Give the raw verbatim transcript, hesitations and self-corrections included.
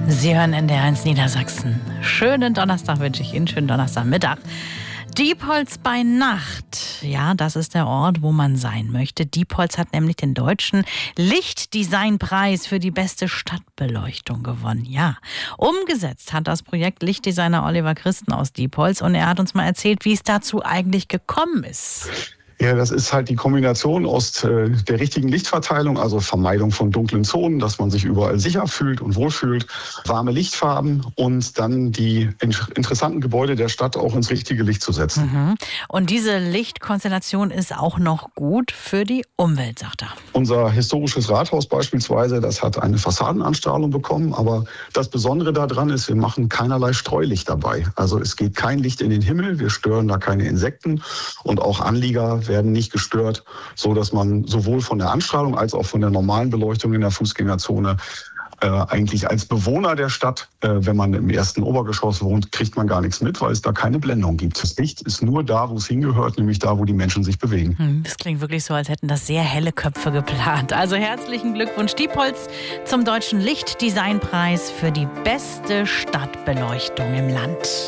Sie hören N D R eins Niedersachsen. Schönen Donnerstag wünsche ich Ihnen, schönen Donnerstagmittag. Diepholz bei Nacht. Ja, das ist der Ort, wo man sein möchte. Diepholz hat nämlich den deutschen Lichtdesignpreis für die beste Stadtbeleuchtung gewonnen. Ja, umgesetzt hat das Projekt Lichtdesigner Oliver Christen aus Diepholz und er hat uns mal erzählt, wie es dazu eigentlich gekommen ist. Ja, das ist halt die Kombination aus äh, der richtigen Lichtverteilung, also Vermeidung von dunklen Zonen, dass man sich überall sicher fühlt und wohlfühlt, warme Lichtfarben und dann die in- interessanten Gebäude der Stadt auch ins richtige Licht zu setzen. Mhm. Und diese Lichtkonstellation ist auch noch gut für die Umwelt, sagt er. Unser historisches Rathaus beispielsweise, das hat eine Fassadenanstrahlung bekommen, aber das Besondere daran ist, wir machen keinerlei Streulicht dabei. Also es geht kein Licht in den Himmel, wir stören da keine Insekten und auch Anlieger werden nicht gestört, so dass man sowohl von der Anstrahlung als auch von der normalen Beleuchtung in der Fußgängerzone äh, eigentlich als Bewohner der Stadt, äh, wenn man im ersten Obergeschoss wohnt, kriegt man gar nichts mit, weil es da keine Blendung gibt. Das Licht ist nur da, wo es hingehört, nämlich da, wo die Menschen sich bewegen. Das klingt wirklich so, als hätten das sehr helle Köpfe geplant. Also herzlichen Glückwunsch Diepholz zum Deutschen Lichtdesignpreis für die beste Stadtbeleuchtung im Land.